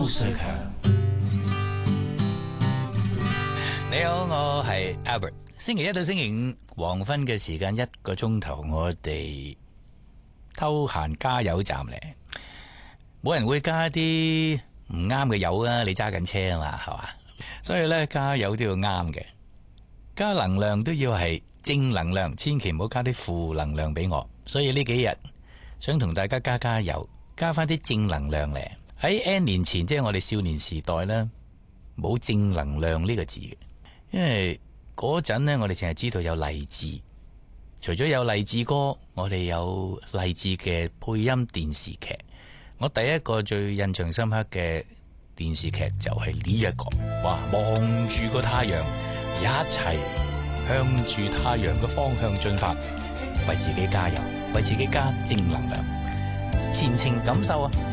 周瑞強， 你好，我係 Albert。星期一到星期五黃昏嘅時間1個鐘頭，我哋偷閒加油站咧，冇人會加啲唔啱嘅油啊！你揸緊車啊嘛，係嘛？所以咧，加油都要啱嘅，加能量都要係正能量，千祈唔好加啲負能量俾我。所以呢幾日想同大家加油，加翻啲正能量嚟。喺 N 年前，即係我哋少年時代咧，冇正能量呢個字嘅，因為嗰陣呢，我哋淨係知道有勵志，除咗有勵志歌，我哋有勵志嘅配音電視劇。我第一個最印象深刻嘅電視劇就係呢一個，哇！望住個太陽，一齊向住太陽嘅方向進發，為自己加油，為自己加正能量，前程感受啊！